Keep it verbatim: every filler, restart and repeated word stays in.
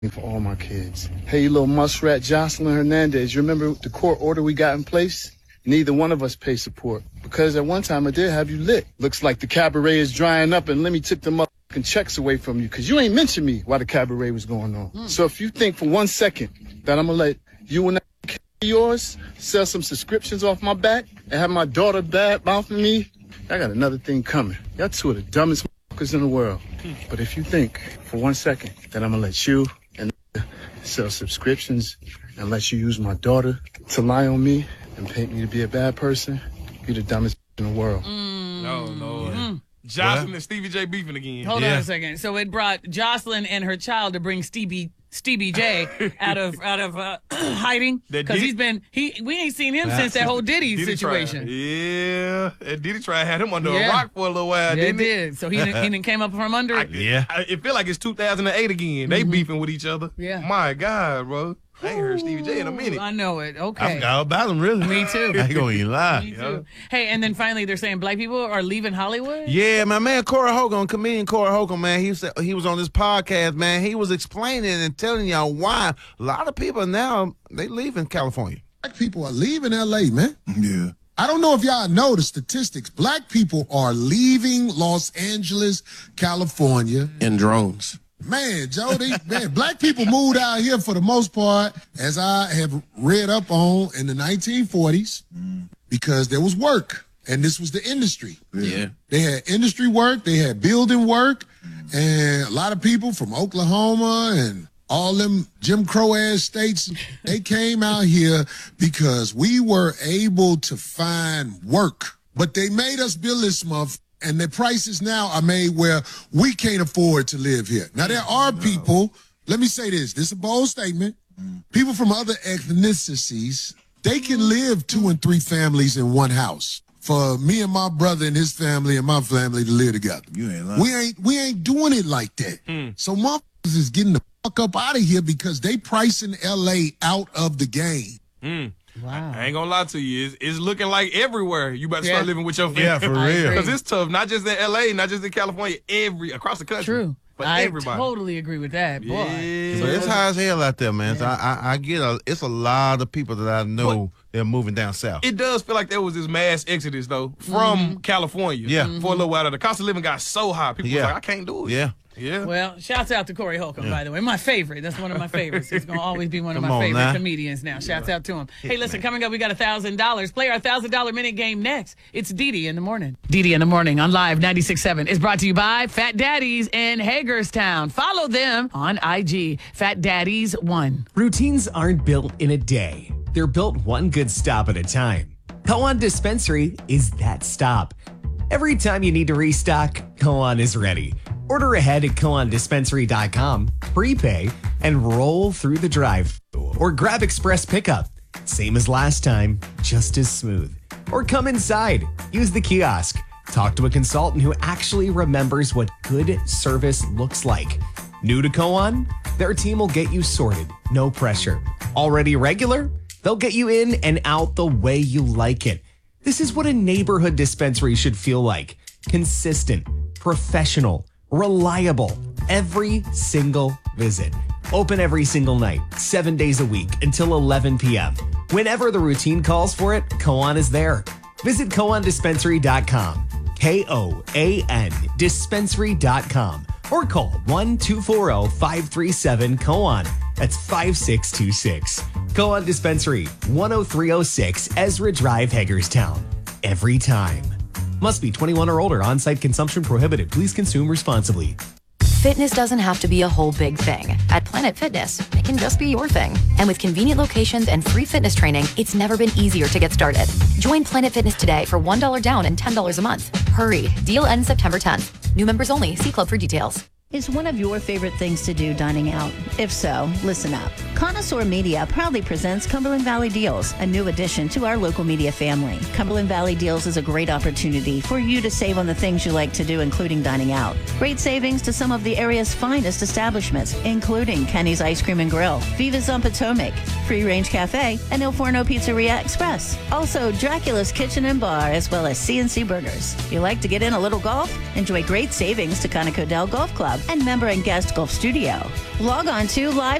for all my kids. Hey, little muskrat Jocelyn Hernandez, you remember the court order we got in place? Neither one of us pay support because at one time I did have you lit. Looks like the cabaret is drying up and Lemmy took the motherfucking checks away from you because you ain't mentioned me while the cabaret was going on. Mm. So if you think for one second that I'm going to let you and that yours sell some subscriptions off my back and have my daughter bad mouthing me, I got another thing coming. Y'all two are the dumbest motherfuckers in the world. Mm. But if you think for one second that I'm going to let you and sell subscriptions and let you use my daughter to lie on me and paint me to be a bad person, you're the dumbest in the world. Mm. No, no. Mm. Jocelyn what? and Stevie J beefing again. Hold yeah. on a second. So it brought Jocelyn and her child to bring Stevie Stevie J out of out of uh, hiding because he's been he we ain't seen him That's since that whole Diddy, Diddy situation. Tried. Yeah, and Diddy tried had him under yeah. a rock for a little while. Yeah, didn't it did. So he didn't, he didn't came up from under it. I, yeah, I, it feel like it's two thousand eight again. They mm-hmm. beefing with each other. Yeah, my God, bro. I ain't heard Stevie J in a minute. I know it. Okay. I forgot about him, really. Me too. I ain't gonna even lie. Me too. Hey, and then finally they're saying black people are leaving Hollywood? Yeah, my man Corey Holcomb, comedian Corey Holcomb, man, he was, he was on this podcast, man. He was explaining and telling y'all why a lot of people now, they leaving California. Black people are leaving L A, man. Yeah. I don't know if y'all know the statistics. Black people are leaving Los Angeles, California. In drones. Man, Joe, they, man, black people moved out here for the most part, as I have read up on, in the nineteen forties mm. because there was work, and this was the industry. Yeah. They had industry work, they had building work, mm. and a lot of people from Oklahoma and all them Jim Crow-ass states, they came out here because we were able to find work. But they made us build this motherfucker. And the prices now are made where we can't afford to live here. Now, there are people, let me say this, this is a bold statement. People from other ethnicities, they can live two and three families in one house. For me and my brother and his family and my family to live together. You ain't lying. We ain't, we ain't doing it like that. Mm. So motherfuckers is getting the fuck up out of here because they pricing L A out of the game. Mm. Wow. I ain't gonna lie to you. It's, it's looking like everywhere you about to yeah. start living with your family. Yeah, for real. Because it's tough, not just in L A, not just in California, every across the country. True. But I everybody. totally agree with that, boy. Yeah. So it's high as hell out there, man. Yeah. So I, I, I get a, it's a lot of people that I know but they're moving down south. It does feel like there was this mass exodus, though, from mm-hmm. California. Yeah. Mm-hmm. For a little while. The cost of living got so high, people yeah. were like, I can't do it. Yeah. Yeah. Well, shouts out to Corey Holcomb, yeah. by the way. My favorite. That's one of my favorites. He's going to always be one of Come my on, favorite now. comedians now. Shouts out to him. Hey, listen, coming up, we got one thousand dollars. Play our one thousand dollars minute game next. It's Didi in the Morning. Didi in the Morning on Live ninety-six point seven is brought to you by Fat Daddies in Hagerstown. Follow them on I G, Fat Daddies one. Routines aren't built in a day. They're built one good stop at a time. Koan Dispensary is that stop. Every time you need to restock, Koan is ready. Order ahead at koan dispensary dot com, prepay, and roll through the drive. Or grab express pickup. Same as last time, just as smooth. Or come inside, use the kiosk. Talk to a consultant who actually remembers what good service looks like. New to Koan? Their team will get you sorted, no pressure. Already regular? They'll get you in and out the way you like it. This is what a neighborhood dispensary should feel like. Consistent, professional, reliable, every single visit. Open every single night, seven days a week until eleven p.m. Whenever the routine calls for it, Koan is there. Visit koan dispensary dot com, K O A N dispensary dot com, or call one two four zero, five three seven, Koan. That's five six two six. Koan Dispensary, one oh three oh six Ezra Drive, Hagerstown. Every time. Must be twenty-one or older. On-site consumption prohibited. Please consume responsibly. Fitness doesn't have to be a whole big thing. At Planet Fitness, it can just be your thing. And with convenient locations and free fitness training, it's never been easier to get started. Join Planet Fitness today for one dollar down and ten dollars a month. Hurry. Deal ends September tenth. New members only. See club for details. Is one of your favorite things to do dining out? If so, listen up. Connoisseur Media proudly presents Cumberland Valley Deals, a new addition to our local media family. Cumberland Valley Deals is a great opportunity for you to save on the things you like to do, including dining out. Great savings to some of the area's finest establishments, including Kenny's Ice Cream and Grill, Viva's on Potomac, Free Range Cafe, and Il Forno Pizzeria Express. Also, Dracula's Kitchen and Bar, as well as C and C Burgers. If you like to get in a little golf? Enjoy great savings to Conoco Dell Golf Club and member and guest golf studio. Log on to live